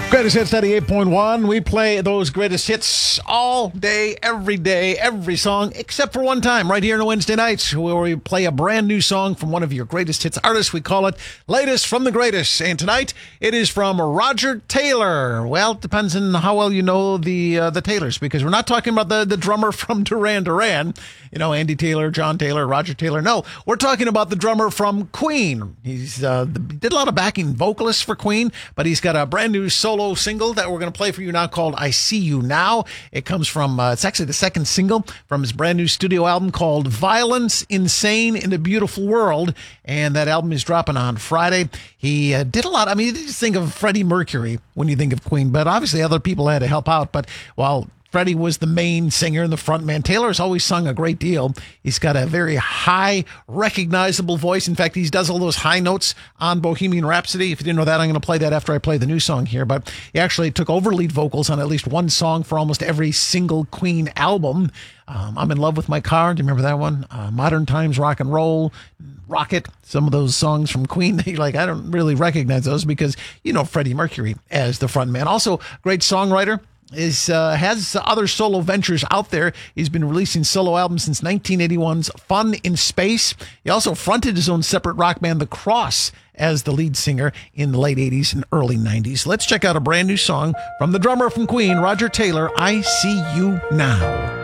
Greatest Hits 98.1. We play those greatest hits all day, every song, except for one time right here on Wednesday nights where we play a brand new song from one of your greatest hits artists. We call it Latest from the Greatest. And tonight it is from Roger Taylor. Well, it depends on how well you know the Taylors, because we're not talking about the drummer from Duran Duran. You know, Andy Taylor, John Taylor, Roger Taylor. No, we're talking about the drummer from Queen. He's did a lot of backing vocalists for Queen, but he's got a brand new solo single that we're going to play for you now called I See You Now. It comes from, it's actually the second single from his brand new studio album called Violence, Insane in a Beautiful World. And that album is dropping on Friday. He did a lot. I mean, you just think of Freddie Mercury when you think of Queen, but obviously other people had to help out. But while Freddie was the main singer and the front man, Taylor has always sung a great deal. He's got a very high, recognizable voice. In fact, he does all those high notes on Bohemian Rhapsody. If you didn't know that, I'm going to play that after I play the new song here. But he actually took over lead vocals on at least one song for almost every single Queen album. I'm in Love with My Car. Do you remember that one? Modern Times, Rock and Roll, Rocket. Some of those songs from Queen, I don't really recognize those because you know Freddie Mercury as the front man. Also, great songwriter. Has other solo ventures out there. He's been releasing solo albums since 1981's Fun in Space. He also fronted his own separate rock band, The Cross, as the lead singer in the late 80s and early 90s. Let's check out a brand new song from the drummer from Queen, Roger Taylor, I See You Now.